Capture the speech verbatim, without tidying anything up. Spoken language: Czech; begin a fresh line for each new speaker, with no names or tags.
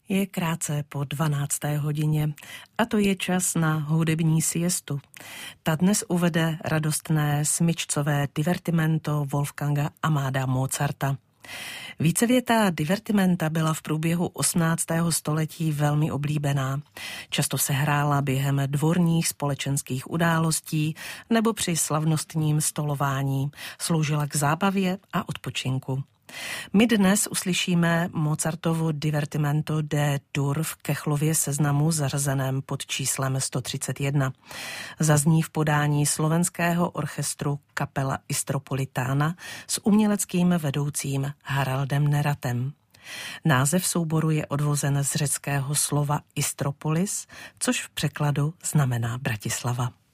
Je krátce po dvanácté hodině a to je čas na hudební siestu. Ta dnes uvede radostné smyčcové divertimento Wolfganga Amáda Mozarta. Vícevětá divertimenta byla v průběhu osmnáctého století velmi oblíbená. Často se hrála během dvorních společenských událostí nebo při slavnostním stolování. Sloužila k zábavě a odpočinku. My dnes uslyšíme Mozartovo divertimento D-dur v Kechlově seznamu zařazeném pod číslem sto třicet jedna. Zazní v podání slovenského orchestru Kapela Istropolitána s uměleckým vedoucím Haraldem Neratem. Název souboru je odvozen z řeckého slova Istropolis, což v překladu znamená Bratislava.